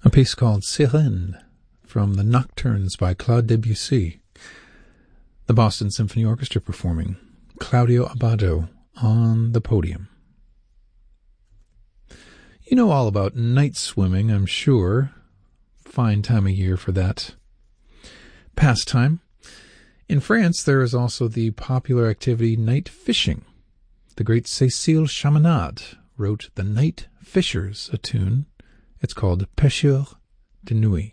A piece called Sirène from the Nocturnes by Claude Debussy. The Boston Symphony Orchestra performing. Claudio Abbado on the podium. You know all about night swimming, I'm sure. Fine time of year for that pastime. In France, there is also the popular activity night fishing. The great Cécile Chaminade wrote The Night Fishers, a tune. It's called Pêcheurs de Nuit.